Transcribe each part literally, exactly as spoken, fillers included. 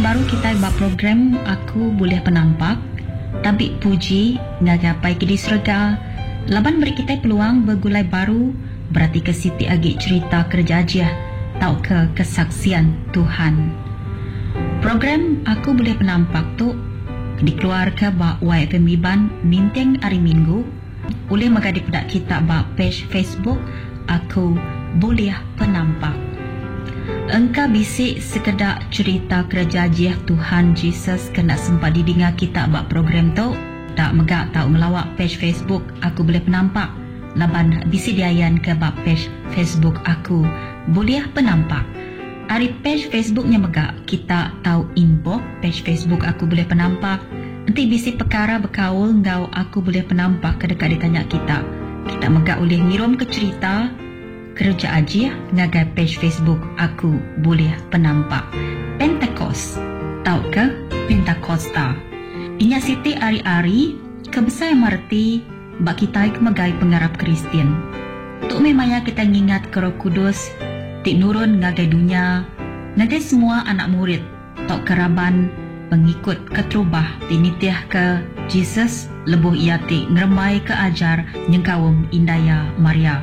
baru kita buat program Aku Boleh Penampak. Tapi puji ngagapai ke disrega. Laban beri kita peluang bergulai baru. Berarti ke siti agi cerita kerja aja. Tau ke kesaksian Tuhan. Program Aku Boleh Penampak tu dikeluarkan ba Y F M Iban minteng hari Minggu. Boleh magadi pedak kita ba page Facebook Aku Boleh Penampak. Engkau bisik sekedar cerita kerja jiah Tuhan Jesus kena sempat didengar kita buat program tu. Tak megak tak ngelawak page Facebook Aku Boleh Penampak. Laban bisik diayan ke bab page Facebook Aku Boleh Penampak. Hari page Facebooknya megak kita tahu inbox page Facebook Aku Boleh Penampak. Nanti bisik perkara berkaul ngau Aku Boleh Penampak ke dekat ditanya kita. Kita megak boleh ngirim ke cerita kerja aja ngagai page Facebook Aku Boleh Penampak. Pentecost. Tahu ke Pentacosta? Inya siti ari-ari kebesar marti bak kita kemegai pengarap Kristian. Tuk memangnya kita ngingat ke Roh Kudus tik nurun ngagai dunia. Ngagai semua anak murid tok keraban pengikut keterubah tinitiah ke Jesus lebuh ia tik ngeremai ke ajar nyengkawum Indaya Maria.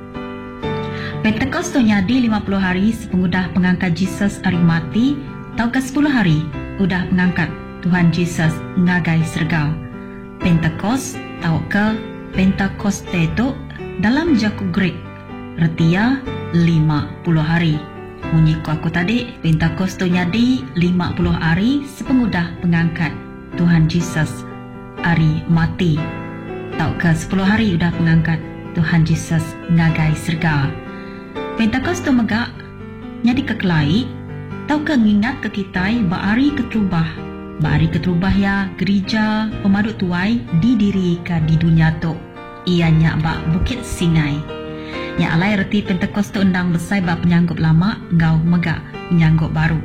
Pentecost tu nyadi lima puluh hari sepengudah pengangkat Jesus hari mati. Tau ke sepuluh hari udah pengangkat Tuhan Jesus ngagai serga. Pentecost tau ke Pentecoste tu dalam jaku Greek retia lima puluh hari. Munyiku aku tadi Pentecost tu nyadi lima puluh hari sepengudah pengangkat Tuhan Jesus hari mati. Tau ke sepuluh hari udah pengangkat Tuhan Jesus ngagai serga. Pentecost tu megak nyadi kekelai. Tau ke ngingat ke kitai ba'ari keterubah. Ba'ari keterubah ya gereja pemaduk tuai didirikan di dunia tu. Ianya bak Bukit Sinai. Nya alai reti Pentecost tu undang besai bak penyanggup lama ngau megak penyanggup baru.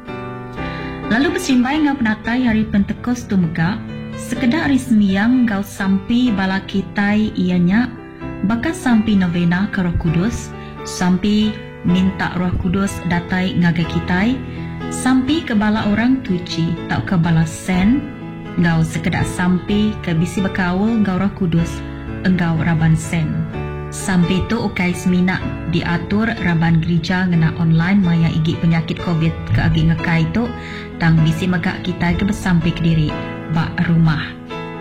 Lalu bersimbai ngau penatai hari Pentecost tu megak sekedar hari sembiang ngau sampai bala kitai ianya bakal sampai novena ke Roh Kudus. Sampai minta Roh Kudus datai ngagai kitai. Sampai ke bala orang tuci tak ke bala sen. Ngau sekedar sampai ke bisi berkaul ngau Roh Kudus engau raban sen. Sampai tu ukai semina diatur raban gereja ngena online maya igi penyakit COVID ke agi ngekai tu tang bisi megak kitai ke bersampai ke diri bak rumah.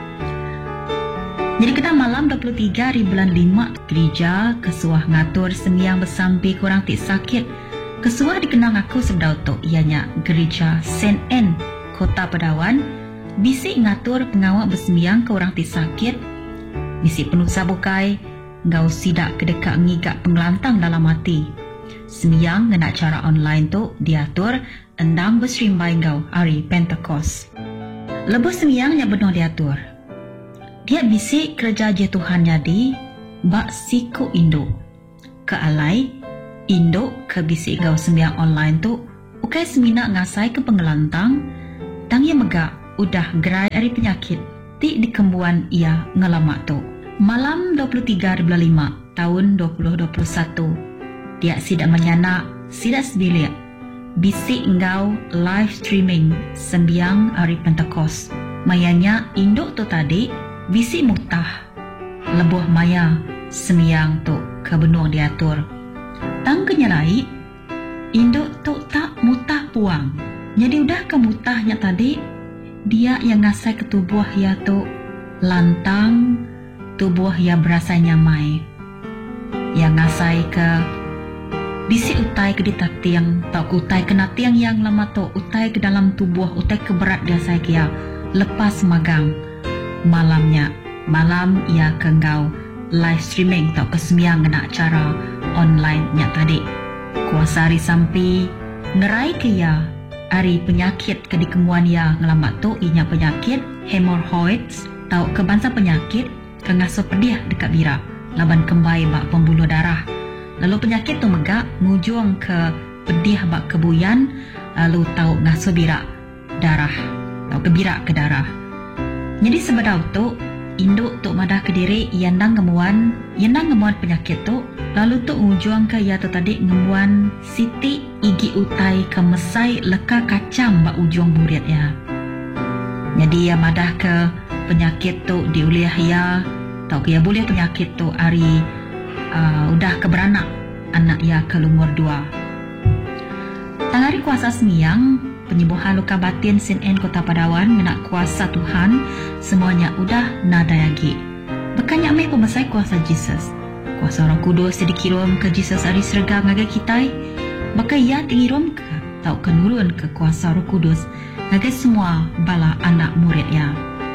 Jadi kita malam dua puluh tiga hari bulan lima gereja kesuah ngatur sembiang bersampai kurang tik sakit. Kesuah dikenang aku sebedau tu ianya gereja Saint Anne Kota Pedawan. Bisi ngatur pengawak bersembiang ke orang tik sakit. Bisi penuh sabukai ngau sidak kedekat ngigak pengelantang dalam hati. Sembiang ngena cara online tu diatur endang berserimbai ngau hari Pentecost. Lebuh sembiang yang benar diatur. Dia bisik kerja je Tuhan jadi bak siku Indo. Ke alai Indo ke bisik gau sembiang online tu ukai semina ngasai ke pengelantang tang ia megak udah gerai hari penyakit ti dikembuan ia ngelamak tu. Malam dua puluh tiga hari bulan lima tahun dua ribu dua puluh satu dia sidak menyana sidak sebilik bisik ngau live streaming sembiang hari Pentecost. Mayanya Indo tu tadi bisi mutah lebuh maya sembiang tu ke benung diatur. Tang kenyalai Indo tu tak mutah puang. Jadi udah ke mutahnya tadi dia yang ngasai ke tubuh ya tu lantang tubuh ya berasa nyamai. Yang ngasai ke bisi utai ke ditak tiang tau utai kena tiang yang lama tu utai ke dalam tubuh utai ke berat dia saya kia lepas magang. Malamnya malam ia kenggau live streaming tau kesembiang kena acara online nya tadi kuasa hari sampai ngerai ke ya hari penyakit ke dikemuan ya ngelamat tu inya penyakit hemorrhoids tau ke bangsa penyakit ke ngasuh pedih dekat bira laban kembai bak pembuluh darah. Lalu penyakit tu megak ngujung ke pedih bak kebuyan lalu tau ngasuh bira darah tau ke bira ke darah. Jadi sebedau tu induk tok madah Kediri yang nang ngemuan yang nang ngemuan penyakit tok, lalu tok ngujuang ke ya tok tadi ngemuan Siti igi utai ke mesai leka kacam ba ujung burit ya. Jadi ya madah ke penyakit tok diuliah ya, tau ke ya boleh penyakit tok hari uh, udah keberanak anak ya ke lumur dua. Tangari kuasa semiang penyembuhan luka batin Saint Anne Kota Padawan menak kuasa Tuhan semuanya udah nada lagi. Bekannya meh pemesai kuasa Jesus. Kuasa Roh Kudus dikirim ke Jesus ari serga ngagai kita. Maka ia tingirom ke tau kenurun ke kuasa Roh Kudus ngagai semua bala anak murid ya.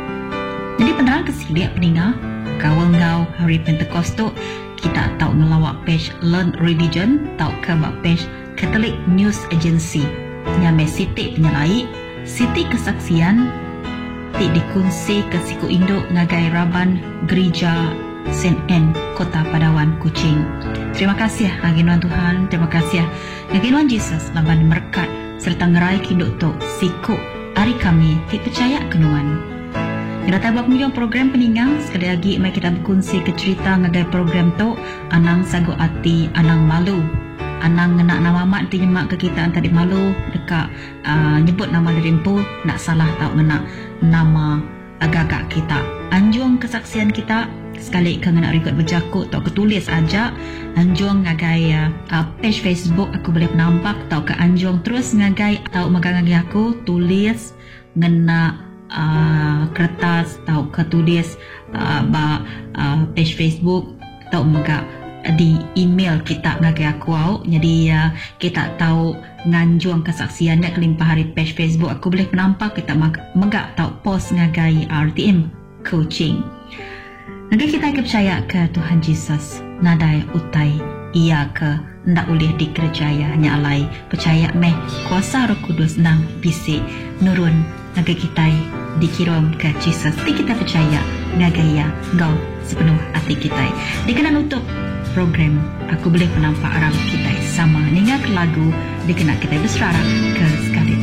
Jadi peneran kesiliak peninga kawal ngau hari Pentecost tu kita tau ngelawak page Learn Religion tau ke bak page Catholic News Agency. Nyame Siti penyelai, Siti kesaksian, ti dikunci ke siku induk ngagai raban gereja Saint Anne Kota Padawan Kuching. Terima kasih aginuan Tuhan, terima kasih aginuan Jesus laban merkat serta ngerai kinduk tok siku hari kami ti percaya kenuan. Kita tabak menjong program peninggang sekali lagi mai kita berkongsi ke cerita ngagai program tok anang sago ati anang malu. Anang nak nama mak nanti nyemak ke kita antara malu dekat uh, nyebut nama dari empu nak salah tau ngena nama agak-agak kita. Anjung kesaksian kita sekali ke ngena record berjakut tau ketulis aja anjung ngagai uh, page Facebook aku boleh nampak tau ke anjung terus ngagai tau magang-ngagai aku tulis ngena uh, kertas tau ke tulis uh, ba uh, page Facebook tau megak di email kita ngagai aku au. Jadi uh, kita tahu nganjuang kesaksiannya kelimpah hari page Facebook aku boleh penampak kita megak tahu post ngagai R T M coaching. Ngagai kita percaya ke Tuhan Jesus nadai utai ia ke ndak boleh dikerjaya hanya alai percaya meh kuasa Roh Kudus nang bisi nurun ngagai kita dikirim ke Jesus. Ti kita percaya ngagai ya ngau sepenuh hati kita. Dikena nutup program aku boleh menampak aram kita sama ninggal ke lagu dikena kita berserah ke sekali